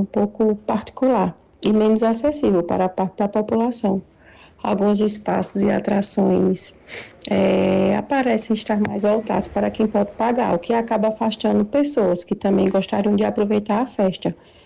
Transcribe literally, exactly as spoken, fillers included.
um pouco particular e menos acessível para a parte da população. Alguns espaços e atrações é, aparecem estar mais voltados para quem pode pagar, o que acaba afastando pessoas que também gostariam de aproveitar a festa,